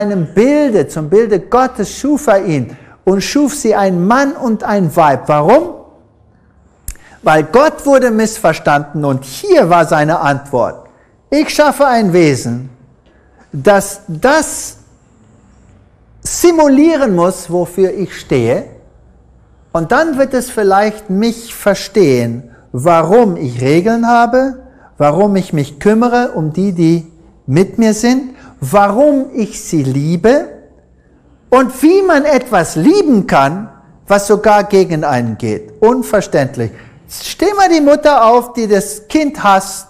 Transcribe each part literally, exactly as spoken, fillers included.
seinem Bilde, zum Bilde Gottes schuf er ihn und schuf sie ein Mann und ein Weib. Warum? Weil Gott wurde missverstanden und hier war seine Antwort. Ich schaffe ein Wesen, das das simulieren muss, wofür ich stehe, und dann wird es vielleicht mich verstehen, warum ich Regeln habe, warum ich mich kümmere um die, die mit mir sind, warum ich sie liebe und wie man etwas lieben kann, was sogar gegen einen geht. Unverständlich. Steh mal die Mutter auf, die das Kind hasst,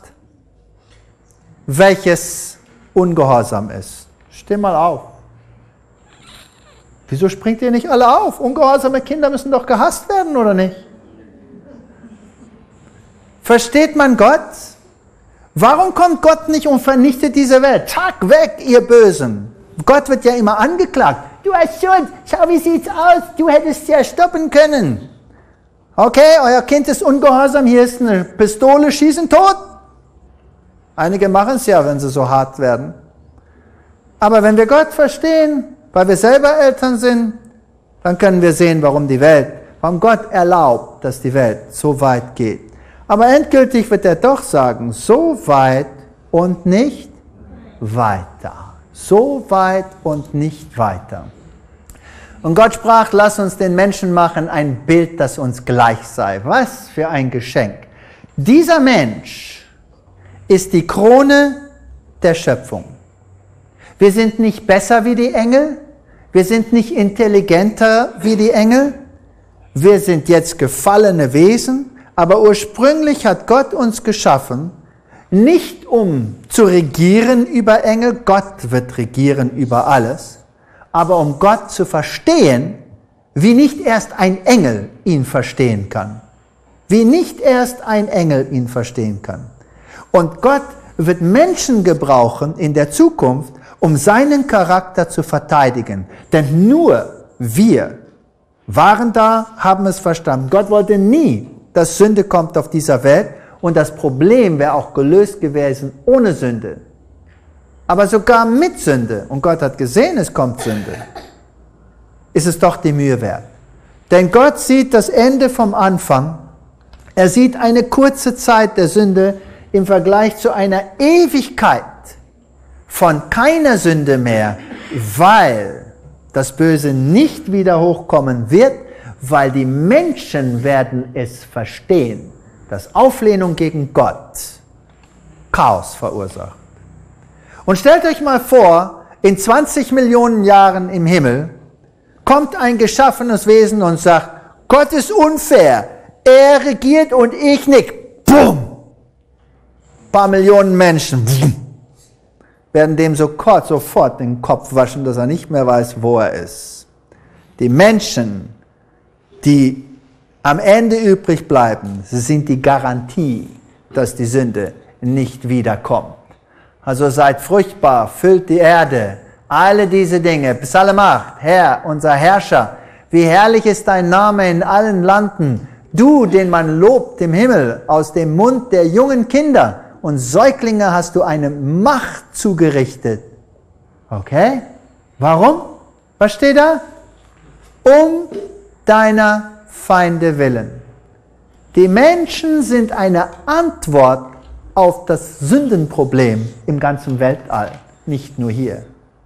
welches ungehorsam ist. Steh mal auf. Wieso springt ihr nicht alle auf? Ungehorsame Kinder müssen doch gehasst werden, oder nicht? Versteht man Gott? Warum kommt Gott nicht und vernichtet diese Welt? Zack, weg, ihr Bösen. Gott wird ja immer angeklagt. Du hast Schuld, schau, wie sieht's aus? Du hättest ja stoppen können. Okay, euer Kind ist ungehorsam, hier ist eine Pistole, schießen tot. Einige machen es ja, wenn sie so hart werden. Aber wenn wir Gott verstehen, weil wir selber Eltern sind, dann können wir sehen, warum die Welt, warum Gott erlaubt, dass die Welt so weit geht. Aber endgültig wird er doch sagen, so weit und nicht weiter. So weit und nicht weiter. Und Gott sprach, lass uns den Menschen machen, ein Bild, das uns gleich sei. Was für ein Geschenk. Dieser Mensch ist die Krone der Schöpfung. Wir sind nicht besser wie die Engel, wir sind nicht intelligenter wie die Engel, wir sind jetzt gefallene Wesen, aber ursprünglich hat Gott uns geschaffen, nicht um zu regieren über Engel, Gott wird regieren über alles, aber um Gott zu verstehen, wie nicht erst ein Engel ihn verstehen kann. Wie nicht erst ein Engel ihn verstehen kann. Und Gott wird Menschen gebrauchen in der Zukunft, um seinen Charakter zu verteidigen. Denn nur wir waren da, haben es verstanden. Gott wollte nie, dass Sünde kommt auf dieser Welt und das Problem wäre auch gelöst gewesen ohne Sünde. Aber sogar mit Sünde, und Gott hat gesehen, es kommt Sünde, ist es doch die Mühe wert. Denn Gott sieht das Ende vom Anfang. Er sieht eine kurze Zeit der Sünde im Vergleich zu einer Ewigkeit von keiner Sünde mehr, weil das Böse nicht wieder hochkommen wird, weil die Menschen werden es verstehen, dass Auflehnung gegen Gott Chaos verursacht. Und stellt euch mal vor, in zwanzig Millionen Jahren im Himmel kommt ein geschaffenes Wesen und sagt, Gott ist unfair, er regiert und ich nicht. Bumm! Ein paar Millionen Menschen bumm, werden dem sofort, sofort den Kopf waschen, dass er nicht mehr weiß, wo er ist. Die Menschen, die am Ende übrig bleiben, sie sind die Garantie, dass die Sünde nicht wiederkommt. Also seid fruchtbar, füllt die Erde, alle diese Dinge, Psalm acht, Herr, unser Herrscher, wie herrlich ist dein Name in allen Landen, du, den man lobt im Himmel, aus dem Mund der jungen Kinder und Säuglinge hast du eine Macht zugerichtet. Okay? Warum? Was steht da? Um deiner Feinde willen. Die Menschen sind eine Antwort auf das Sündenproblem im ganzen Weltall, nicht nur hier.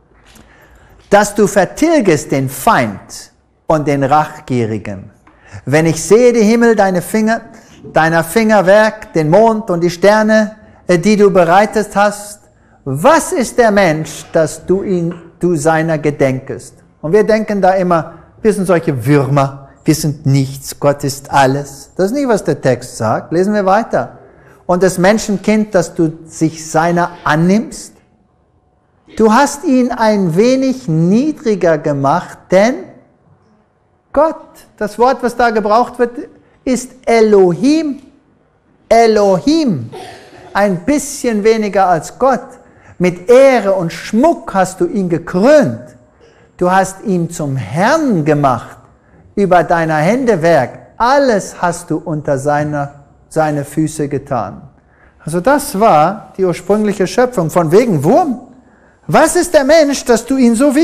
Dass du vertilgest den Feind und den Rachgierigen. Wenn ich sehe die Himmel, deine Finger, deiner Fingerwerk, den Mond und die Sterne, die du bereitet hast, was ist der Mensch, dass du ihn, du seiner gedenkest? Und wir denken da immer, wir sind solche Würmer, wir sind nichts, Gott ist alles. Das ist nicht, was der Text sagt. Lesen wir weiter. Und das Menschenkind, dass du sich seiner annimmst, du hast ihn ein wenig niedriger gemacht, denn Gott, das Wort, was da gebraucht wird, ist Elohim. Elohim. Ein bisschen weniger als Gott. Mit Ehre und Schmuck hast du ihn gekrönt. Du hast ihn zum Herrn gemacht über deiner Hände Werk. Alles hast du unter seiner, seine Füße getan. Also das war die ursprüngliche Schöpfung. Von wegen Wurm Was ist der Mensch, dass du ihn so